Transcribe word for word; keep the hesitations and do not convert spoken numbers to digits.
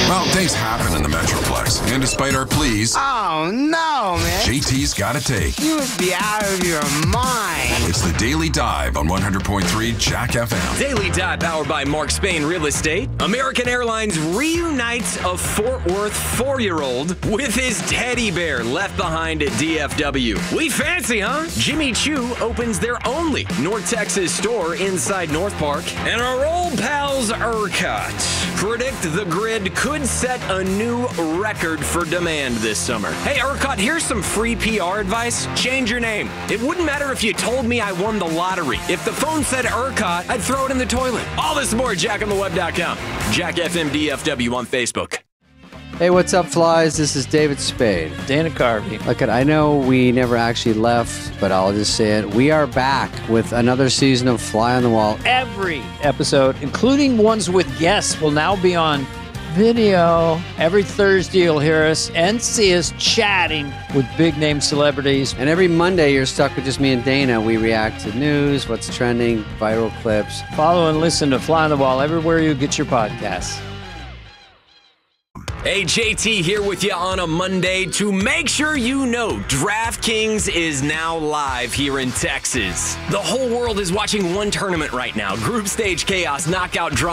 Well, things happen in the Metroplex, and despite our pleas, Oh, no, man. J T's got a take. You must be out of your mind. It's the Daily Dive on one hundred point three Jack F M. Daily Dive powered by Mark Spain Real Estate. American Airlines reunites a Fort Worth four-year-old with his teddy bear left behind at D F W. We fancy, huh? Jimmy Choo opens their only North Texas store inside North Park. And our old pals ERCOT predict the grid could set a new record for demand this summer. Hey, ERCOT, here's some free P R advice. Change your name. It wouldn't matter if you told me I won the lottery. If the phone said ERCOT, I'd throw it in the toilet. All this and more at jack on the web dot com. Jack F M D F W on Facebook. Hey, what's up, flies? This is David Spade. Dana Carvey. Look, I know we never actually left, but I'll just say it. We are back with another season of Fly on the Wall. Every episode, including ones with guests, will now be on video. Every Thursday, you'll hear us and see us chatting with big-name celebrities. And every Monday, you're stuck with just me and Dana. We react to news, what's trending, viral clips. Follow and listen to Fly on the Wall everywhere you get your podcasts. Hey, J T here with you on a Monday to make sure you know DraftKings is now live here in Texas. The whole world is watching one tournament right now, Group Stage Chaos Knockout Draw.